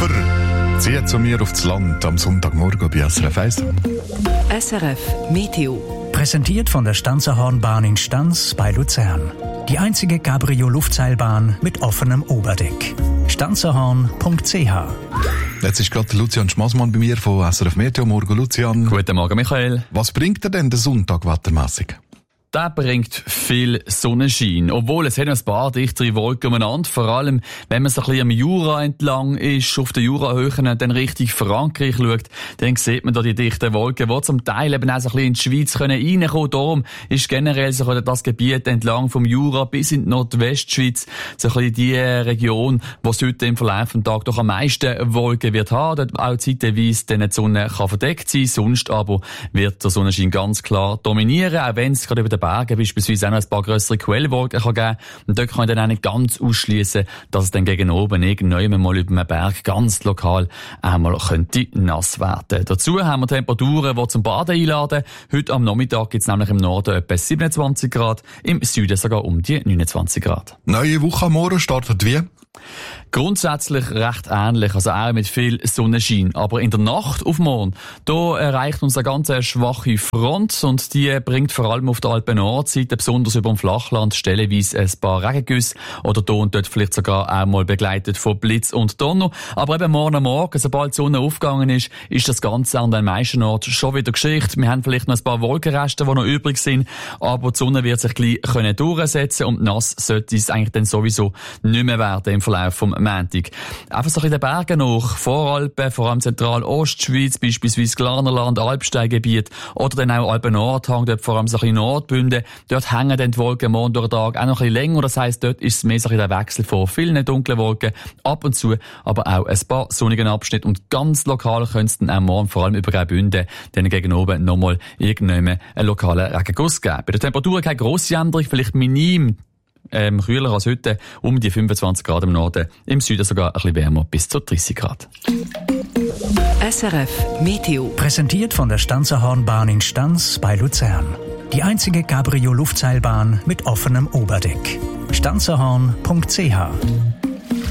Dampfer zieht zu mir aufs Land am Sonntagmorgen bei SRF 1. SRF Meteo. Präsentiert von der Stanzerhornbahn in Stanz bei Luzern. Die einzige Cabrio-Luftseilbahn mit offenem Oberdeck. stanzerhorn.ch. Jetzt ist gerade Lucian Schmassmann bei mir von SRF Meteo. Morgen, Lucian. Guten Morgen, Michael. Was bringt dir denn der Sonntag wettermässig? Der bringt viel Sonnenschein. Obwohl, es hat ein paar dichtere Wolken umeinander. Vor allem, wenn man so ein bisschen am Jura entlang ist, auf den Jurahöhen, dann Richtung Frankreich schaut, dann sieht man da die dichten Wolken, die zum Teil eben auch so ein bisschen in die Schweiz reinkommen können. Darum ist generell so das Gebiet entlang vom Jura bis in die Nordwestschweiz so ein bisschen die Region, wo es heute im Verlauf des Tages doch am meisten Wolken wird haben. Dort auch zeitweise die Sonne kann verdeckt sein. Sonst aber wird der Sonnenschein ganz klar dominieren, auch wenn es gerade über den Bergen beispielsweise auch noch ein paar grössere Quellwolken kann geben. Und dort kann ich dann auch nicht ganz ausschliessen, dass es dann gegen oben irgendwann mal über einem Berg ganz lokal einmal könnte nass werden. Dazu haben wir Temperaturen, die zum Baden einladen. Heute am Nachmittag gibt es nämlich im Norden etwa 27 Grad, im Süden sogar um die 29 Grad. Neue Woche am Morgen startet wie? Grundsätzlich recht ähnlich, also auch mit viel Sonnenschein. Aber in der Nacht auf morgen, da erreicht uns eine ganz schwache Front und die bringt vor allem auf der Alpen-Nordseite, besonders über dem Flachland, stellenweise ein paar Regengüsse oder da und dort vielleicht sogar auch mal begleitet von Blitz und Donner. Aber eben morgen am Morgen, sobald die Sonne aufgegangen ist das Ganze an den meisten Orten schon wieder Geschichte. Wir haben vielleicht noch ein paar Wolkenreste, die noch übrig sind, aber die Sonne wird sich gleich durchsetzen und nass sollte es eigentlich dann sowieso nicht mehr werden im Verlauf vom Montag. Einfach so in den Bergen noch, Voralpen, vor allem Zentral-Ostschweiz, beispielsweise Glarnerland, Alpsteingebiet oder dann auch Alpen-Nordhang, dort vor allem so ein Nordbünde. Dort hängen dann die Wolken morgen durch den Tag auch noch ein bisschen länger. Das heisst, dort ist es mehr so ein der Wechsel von vielen dunklen Wolken, ab und zu aber auch ein paar sonnigen Abschnitte und ganz lokal könnte es dann auch morgen, vor allem über Graubünden, dann gegen oben nochmal irgendwann einen lokalen Regenguss geben. Bei der Temperatur keine grosse Änderung, vielleicht minim, kühler als heute, um die 25 Grad im Norden, im Süden sogar ein bisschen wärmer, bis zu 30 Grad. SRF Meteo. Präsentiert von der Stanzerhornbahn in Stanz bei Luzern. Die einzige Cabrio-Luftseilbahn mit offenem Oberdeck. stanzerhorn.ch.